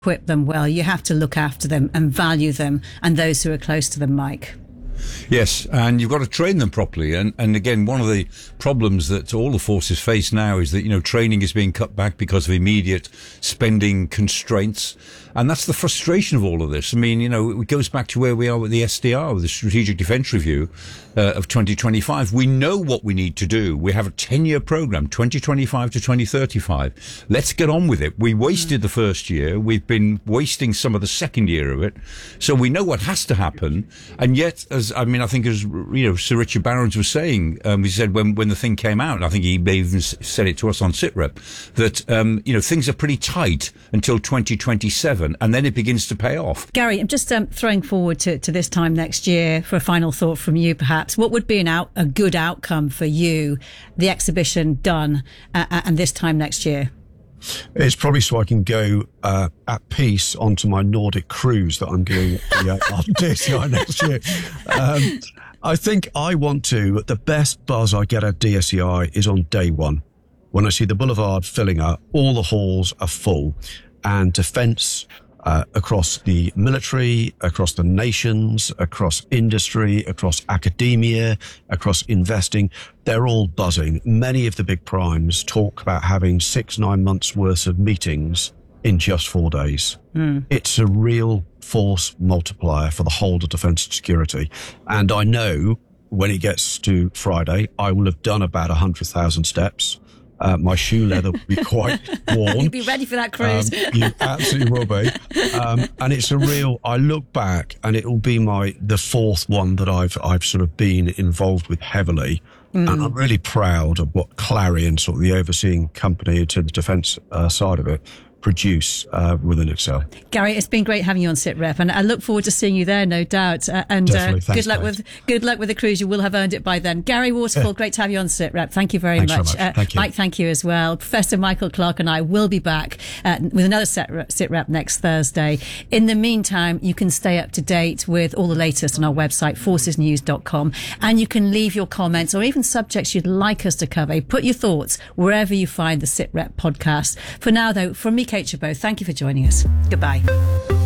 equip them well, you have to look after them and value them and those who are close to them, Mike. Yes, and you've got to train them properly. And again, one of the problems that all the forces face now is that, training is being cut back because of immediate spending constraints. And that's the frustration of all of this. I mean, it goes back to where we are with the SDR, with the Strategic Defence Review of 2025. We know what we need to do. We have a 10-year program, 2025 to 2035. Let's get on with it. We wasted the first year. We've been wasting some of the second year of it. So we know what has to happen. And yet, as Sir Richard Barrons was saying, he said when the thing came out, I think he may even said it to us on SITREP, that, things are pretty tight until 2027. And then it begins to pay off. Gary, I'm just throwing forward to this time next year for a final thought from you, perhaps. What would be a good outcome for you, the exhibition done, and this time next year? It's probably so I can go at peace onto my Nordic cruise that I'm doing on DSEI next year. I think the best buzz I get at DSEI is on day one. When I see the boulevard filling up, all the halls are full, and defence across the military, across the nations, across industry, across academia, across investing, they're all buzzing. Many of the big primes talk about having 6-9 months worth of meetings in just 4 days. It's a real force multiplier for the whole of defence and security. And I know when it gets to Friday, I will have done about 100,000 steps. My shoe leather will be quite worn. You'll be ready for that cruise. You absolutely will be. And it's I look back and it will be the fourth one that I've sort of been involved with heavily. And I'm really proud of what Clarion, sort of the overseeing company to the defence side of it, produce within Excel. Gary, it's been great having you on SITREP, and I look forward to seeing you there, no doubt. And Thanks, good luck with the cruise. You will have earned it by then. Gary Waterfall, great to have you on SITREP. Thank you very much. Thank you. Mike, thank you as well. Professor Michael Clarke and I will be back with another SITREP next Thursday. In the meantime, you can stay up to date with all the latest on our website, forcesnews.com, and you can leave your comments or even subjects you'd like us to cover. Put your thoughts wherever you find the SITREP podcast. For now, though, from me, Kate Chabot, thank you for joining us. Goodbye.